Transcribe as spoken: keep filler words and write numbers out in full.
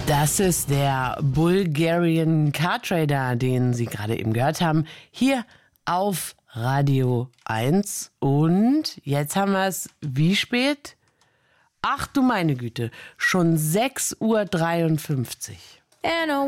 Das ist der Bulgarian Car Trader, den Sie gerade eben gehört haben, hier auf Radio eins. Und jetzt haben wir es, wie spät? Ach du meine Güte, schon sechs Uhr dreiundfünfzig.